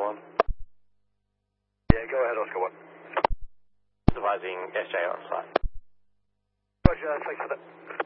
1. Yeah, go ahead, Oscar 1. Advising SJ on site. Roger, thanks for that.